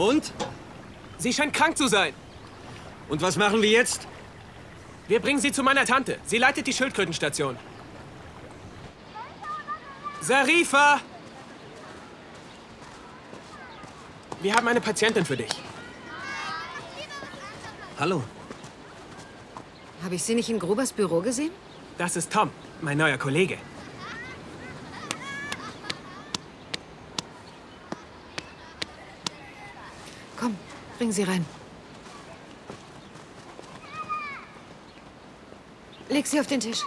Und? Sie scheint krank zu sein. Und was machen wir jetzt? Wir bringen sie zu meiner Tante. Sie leitet die Schildkrötenstation. Sarifa! Wir haben eine Patientin für dich. Hallo. Habe ich Sie nicht in Grubers Büro gesehen? Das ist Tom, mein neuer Kollege. Komm, bring sie rein. Leg sie auf den Tisch.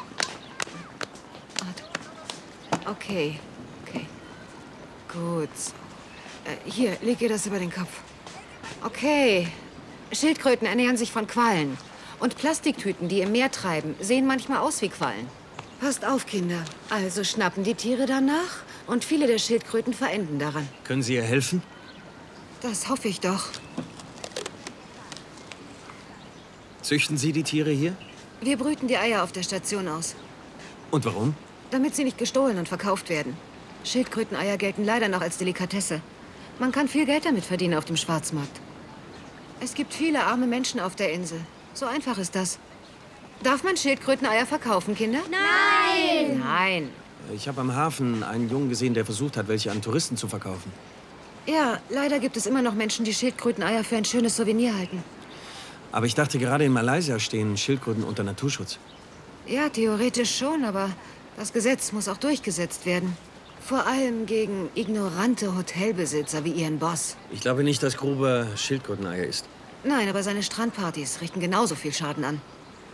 Okay, okay. Gut. Hier, leg ihr das über den Kopf. Okay. Schildkröten ernähren sich von Quallen. Und Plastiktüten, die im Meer treiben, sehen manchmal aus wie Quallen. Passt auf, Kinder. Also schnappen die Tiere danach und viele der Schildkröten verenden daran. Können Sie ihr helfen? Das hoffe ich doch. Züchten Sie die Tiere hier? Wir brüten die Eier auf der Station aus. Und warum? Damit sie nicht gestohlen und verkauft werden. Schildkröteneier gelten leider noch als Delikatesse. Man kann viel Geld damit verdienen auf dem Schwarzmarkt. Es gibt viele arme Menschen auf der Insel. So einfach ist das. Darf man Schildkröteneier verkaufen, Kinder? Nein! Nein. Ich habe am Hafen einen Jungen gesehen, der versucht hat, welche an Touristen zu verkaufen. Ja, leider gibt es immer noch Menschen, die Schildkröteneier für ein schönes Souvenir halten. Aber ich dachte, gerade in Malaysia stehen Schildkröten unter Naturschutz. Ja, theoretisch schon, aber das Gesetz muss auch durchgesetzt werden. Vor allem gegen ignorante Hotelbesitzer wie ihren Boss. Ich glaube nicht, dass Gruber Schildkröteneier isst. Nein, aber seine Strandpartys richten genauso viel Schaden an.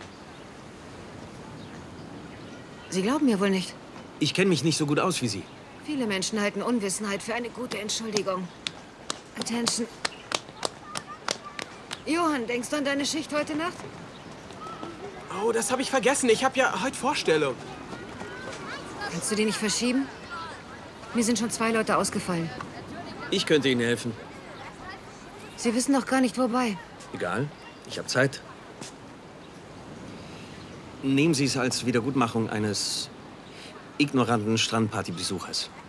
Sie glauben mir wohl nicht. Ich kenne mich nicht so gut aus wie Sie. Viele Menschen halten Unwissenheit für eine gute Entschuldigung. Attention. Johann, denkst du an deine Schicht heute Nacht? Oh, das habe ich vergessen. Ich habe ja heute Vorstellung. Kannst du die nicht verschieben? Mir sind schon 2 Leute ausgefallen. Ich könnte Ihnen helfen. Sie wissen doch gar nicht, wobei. Egal, ich habe Zeit. Nehmen Sie es als Wiedergutmachung eines ignoranten Strandpartybesuchers.